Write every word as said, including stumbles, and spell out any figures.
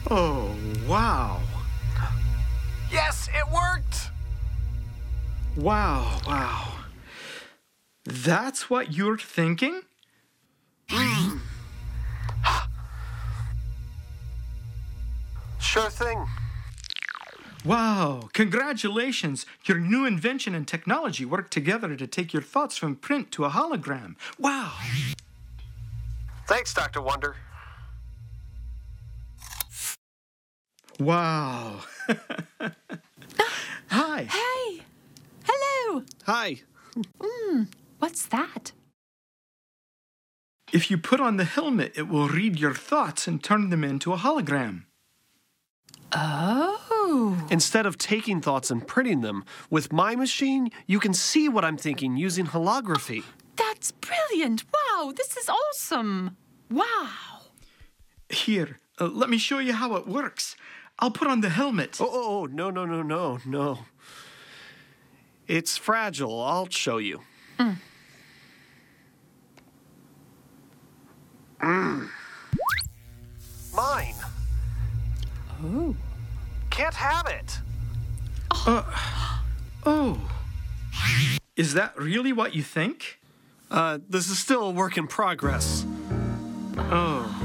Oh, wow. Yes, it worked! Wow, wow. That's what you're thinking? Sure thing. Wow, congratulations. Your new invention and technology work together to take your thoughts from print to a hologram. Wow. Thanks, Doctor Wonder. Wow. Hi. Hey! Hello! Hi. What's that? If you put on the helmet, it will read your thoughts and turn them into a hologram. Oh. Instead of taking thoughts and printing them, with my machine, you can see what I'm thinking using holography. That's brilliant. Wow, this is awesome. Wow. Here, uh, let me show you how it works. I'll put on the helmet. Oh, oh, oh, no, no, no, no, no. It's fragile. I'll show you. Mm. Mm. Mine. Oh. Can't have it. Uh, oh. Is that really what you think? Uh, this is still a work in progress. Oh.